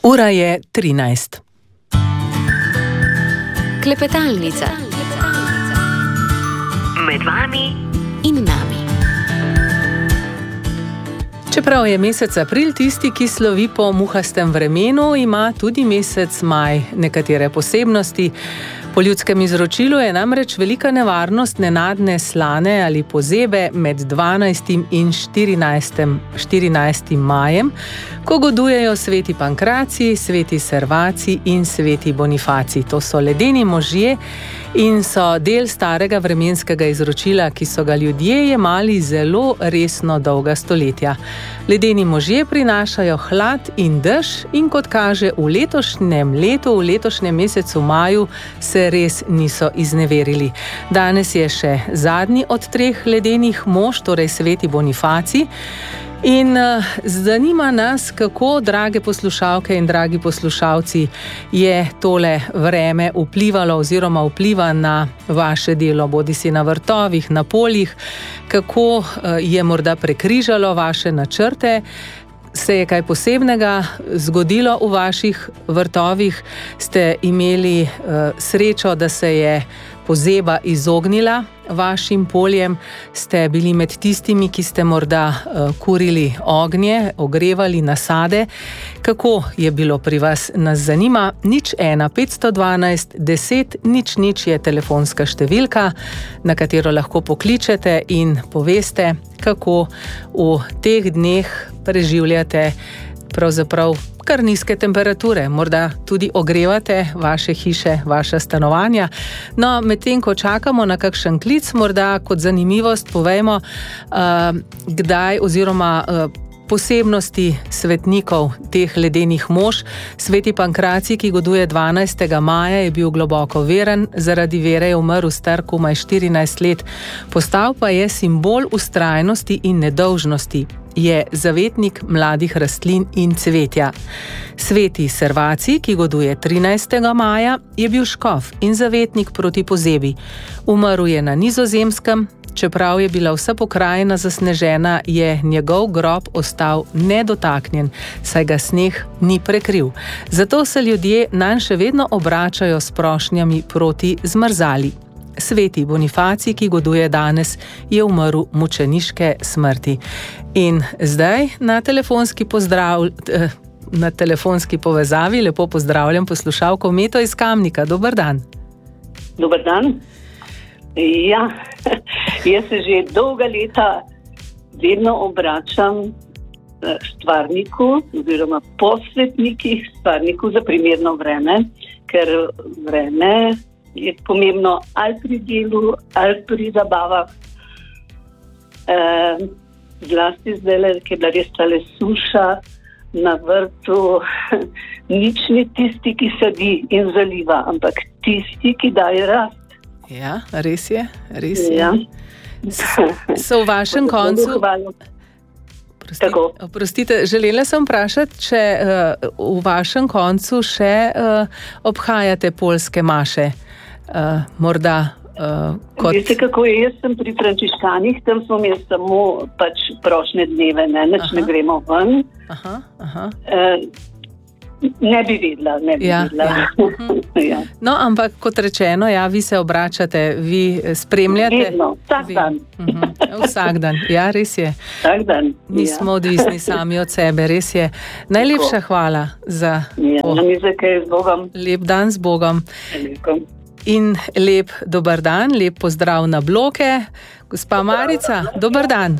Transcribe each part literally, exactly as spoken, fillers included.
Ura je trinajst. Klepetalnica. Med vami in nami. Čeprav je mesec april tisti, ki slovi po muhastem vremenu, ima tudi mesec maj nekatere posebnosti. Po ljudskem izročilu je namreč velika nevarnost nenadne slane ali pozebe med dvanajstim in štirinajstim majem, ko godujejo sveti Pankracij, sveti Servacij in sveti Bonifacij. To so ledeni možje in so del starega vremenskega izročila, ki so ga ljudje jemali zelo resno dolga stoletja. Ledeni možje prinašajo hlad in dež in kot kaže v letošnjem letu, v letošnjem mesecu maju, se res niso izneverili. Danes je še zadnji od treh ledenih mož, torej sveti Bonifacij. In uh, zanima nas, kako, drage poslušalke in dragi poslušalci, je tole vreme vplivalo oziroma vpliva na vaše delo, bodisi na vrtovih, na poljih, kako uh, je morda prekrižalo vaše načrte. Se je kaj posebnega zgodilo v vaših vrtovih? Ste imeli uh, srečo, da se je pozeba izognila vašim poljem? Ste bili med tistimi, ki ste morda uh, kurili ognje, ogrevali nasade? Kako je bilo pri vas, nas zanima. Nič ena petsto dvanajst deset nič nič je telefonska številka, na katero lahko pokličete in poveste, kako v teh dneh preživljate pravzaprav kar nizke temperature, morda tudi ogrevate vaše hiše, vaša stanovanja. No, medtem ko čakamo na kakšen klic, morda kot zanimivost povejmo, uh, kdaj oziroma uh, posebnosti svetnikov teh ledenih mož. Sveti Pankracij, ki goduje dvanajstega maja, je bil globoko veren, zaradi vere je umrl star komaj štirinajst let. Postal pa je simbol vztrajnosti in nedolžnosti. Je zavetnik mladih rastlin in cvetja. Sveti Servacij, ki goduje trinajstega maja, je bil škof in zavetnik proti pozebi. Umrl je na Nizozemskem. Čeprav je bila vsa pokrajina zasnežena, je njegov grob ostal nedotaknjen, saj ga sneg ni prekril. Zato se ljudje nanj še vedno obračajo s prošnjami proti zmrzali. Sveti Bonifacij, ki goduje danes, je umrl mučeniške smrti. In zdaj na telefonski pozdrav, na telefonski povezavi lepo pozdravljam poslušalko Meto iz Kamnika. Dober dan. Dober dan. Ja, jaz se že dolga leta vedno obračam stvarniku oziroma posvetnikih stvarniku za primerno vreme, ker vreme je pomembno ali pri delu, ali pri zabavah. E, zlasti zdaj, ki je bila res tale suša na vrtu, nič ni tisti, ki sadi in zaliva, ampak tisti, ki daje rast. Ja, res je, res je. Ja. So v vašem koncu... Prostite, prostite, želela sem vprašati, če uh, v vašem koncu še uh, obhajate poljske maše. Uh, morda uh, kot... Veste, kako je? Jaz sem pri frančiškanih, tam smo imeli samo pač prošnje dneve, ne, neč ne gremo ven. Aha, aha. Uh, Ne bi vedela, ne bi ja, vedela. Ja. Ja. No, ampak kot rečeno, ja, vi se obračate, vi spremljate. Vedno, vsak vi. dan. Uh-huh. Vsak dan, ja, res je. Vsak dan. Nismo ja. odvisni sami od sebe, res je. Najlepša Tako. hvala za ja, to. Z Bogom. Lep dan z Bogom. Veliko. In lep dober dan, lep pozdrav na bloke. Gospa Marica, dober dan.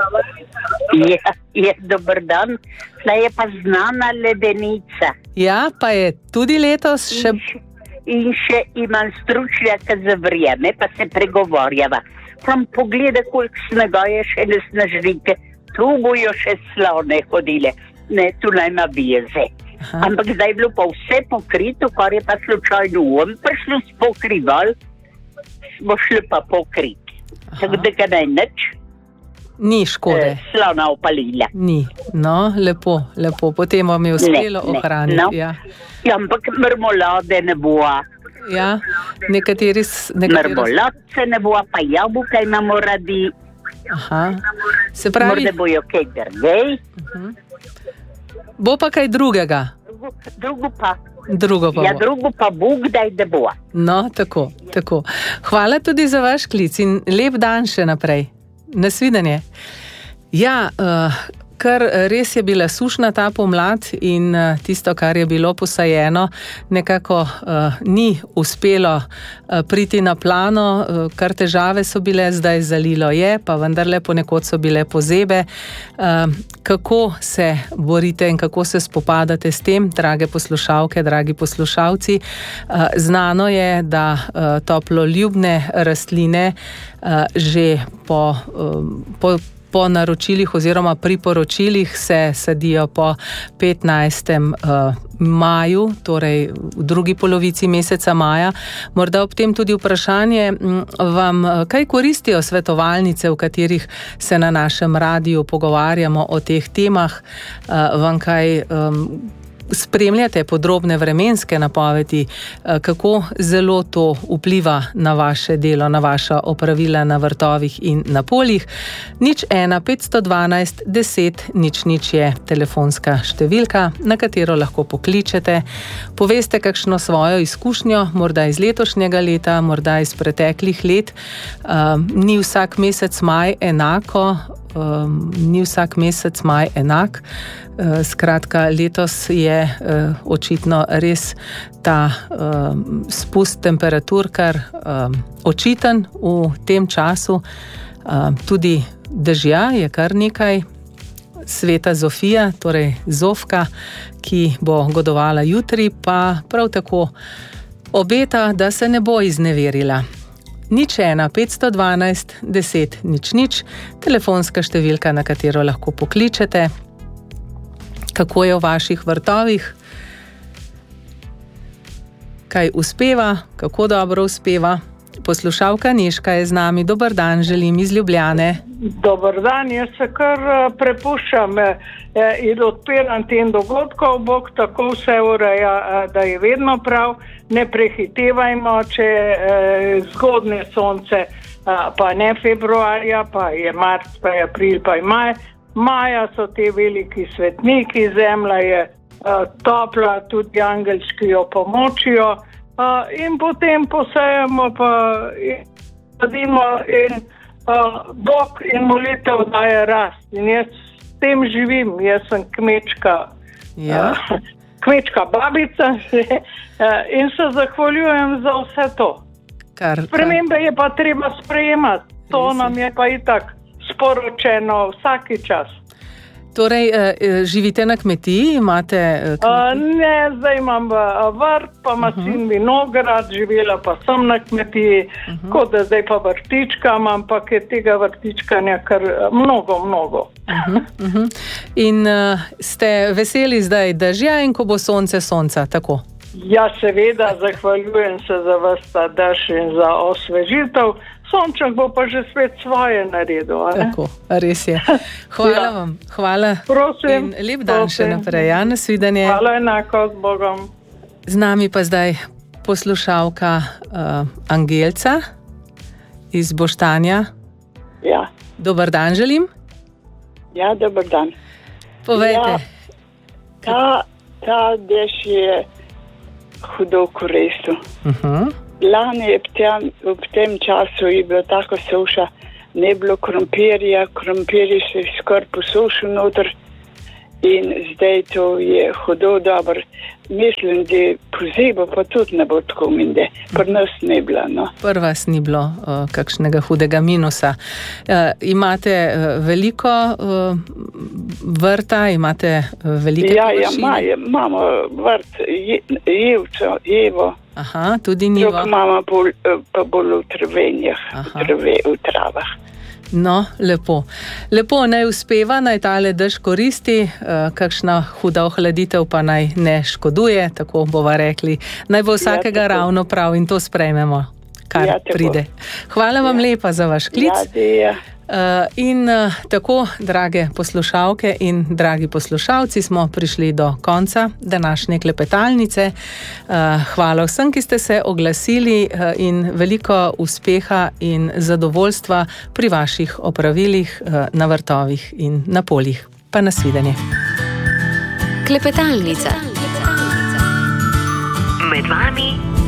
Je, je dober dan, zdaj je pa znana ledenica. Ja, pa je tudi letos še... In še, in še imam stručnjaka za vreme, pa se pregovorjava. Tam pogleda, koliko snega je še ne snažnike. Tu bojo še slone hodile. Ne, tu najma bijeze. Ampak zdaj je bilo pa vse pokrito, kar je pa slučajno um prišlo s pokrival, smo šli pa pokriti. Tako da ga naj nič. Ni škode. Slona opalila. Ni. No, lepo, lepo. Potem vam je uspelo ne, ohraniti. Ne, no. ja. ja, ampak mrmolade ne bo. Ja, nekateri... nekateri... Mrmoladce ne bo, pa jabuka imamo radi. Aha. Se pravi... Morda bojo kaj drgej. Uh-huh. Bo pa kaj drugega. drugo pa. Drugo pa ja, drugo pa Bog daj, da bo. No, tako, tako. Hvala tudi za vaš klic in lep dan še naprej. Nasvidenje. Ja, uh, kar res je bila sušna ta pomlad in uh, tisto, kar je bilo posajeno, nekako uh, ni uspelo uh, priti na plano, uh, kar težave so bile, zdaj zalilo je, pa vendarle ponekod so bile pozebe. Uh, kako se borite in kako se spopadate s tem, drage poslušalke, dragi poslušalci? Uh, znano je, da uh, toploljubne rastline uh, že po, uh, po Po naročilih oziroma priporočilih se sadijo po petnajstem maju, torej v drugi polovici meseca maja. Morda ob tem tudi vprašanje, vam kaj koristijo svetovalnice, v katerih se na našem radiju pogovarjamo o teh temah, vam kaj spremljate podrobne vremenske napovedi, kako zelo to vpliva na vaše delo, na vaša opravila na vrtovih in na poljih. Nič ena petsto dvanajst deset nič nič je telefonska številka, na katero lahko pokličete. Poveste kakšno svojo izkušnjo, morda iz letošnjega leta, morda iz preteklih let. Uh, ni vsak mesec maj enako, Um, ni vsak mesec maj enak. Uh, skratka, letos je uh, očitno res ta uh, spust temperatur kar uh, očiten v tem času. Uh, tudi dežja je kar nekaj. Sveta Zofija, torej Zofka, ki bo godovala jutri, pa prav tako obeta, da se ne bo izneverila. Nič ena petsto dvanajst deset nič nič, telefonska številka, na katero lahko pokličete. Kako je v vaših vrtovih? Kaj uspeva? Kako dobro uspeva? Poslušalka Nežka je z nami. Dober dan, želim iz Ljubljane. Dober dan, jaz se kar prepuščam in odpiram tem dogodkov. Bog tako vse ureja, da je vedno prav. Ne prehitevajmo, če zgodne sonce, pa ne februarja, pa je marc, pa je april, pa je maj. Maja so te veliki svetniki, zemlja je topla, tudi angelčki jo pomočijo. Uh, in potem posejemo pa in sadimo in uh, Bog in molitev daje rast. In jaz s tem živim, jaz sem kmečka, ja. uh, kmečka babica uh, in se zahvaljujem za vse to. Kar, Spremembe kar... je pa treba sprejemati, to Resi. Nam je pa itak sporočeno vsaki čas. Torej, živite na kmetiji, imate kmetiji? Ne, zdaj imam vrt, pa ima uh-huh. sin vinograd, živela pa sem na kmetiji, uh-huh. kot da zdaj pa vrtička, ampak je tega vrtičkanja kar mnogo, mnogo. Uh-huh. Uh-huh. In uh, ste veseli zdaj dežja in ko bo sonce, sonca, tako? Ja, seveda, zahvaljujem se za vas ta dež in za osvežitev. Sonček bo pa že spet svoje naredil. Tako, res je. Hvala ja. vam. Hvala. Prosim. In lep dan prosim. Še naprej. Ja, nasvidenje. Hvala enako, z Bogom. Z nami pa zdaj poslušalka uh, Angelca iz Boštanja. Ja. Dober dan želim. Ja, dober dan. Povejte. Ja, ta, ta dež je hudo koristil. Uh-huh. Lani je v tem, v tem času je bilo tako suša, ne bilo krompirja, krompirji se skoraj posušil noter in zdaj to je hudo dobro. Mislim, da pozebo pa tudi ne bo tako minde. Pri nas ne bilo. No. Pri vas ni bilo uh, kakšnega hudega minusa. Uh, imate uh, veliko uh, vrta, imate uh, velike ja, površine? Ja, imamo vrt, jevco, jevo. Aha, tudi nivo. Tukaj imamo bolj, pa bolj v trvenjah, v, trve, v travah. No, lepo. Lepo naj uspeva, naj tale dež koristi, kakšna huda ohladitev pa naj ne škoduje, tako bova rekli. Naj bo vsakega ja, ravno prav in to sprejmemo, kar ja, pride. Hvala vam ja. lepa za vaš klic. Ja, Uh, in uh, tako, drage poslušalke in dragi poslušalci, smo prišli do konca današnje klepetalnice. Uh, hvala vsem, ki ste se oglasili uh, in veliko uspeha in zadovoljstva pri vaših opravilih uh, na vrtovih in na poljih. Pa nasvidenje. Klepetalnica. vami